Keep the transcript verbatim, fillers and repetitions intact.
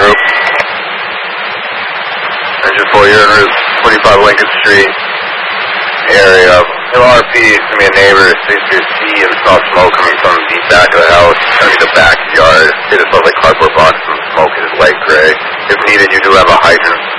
group. Engine four, you're in Route twenty-five Lincoln Street area. Hill R P is going to be a neighbor. Seems to see and saw smoke coming from the back of the house. It's going to be the backyard. It smells like cardboard box and smoke is light gray. If needed, you do have a hydrant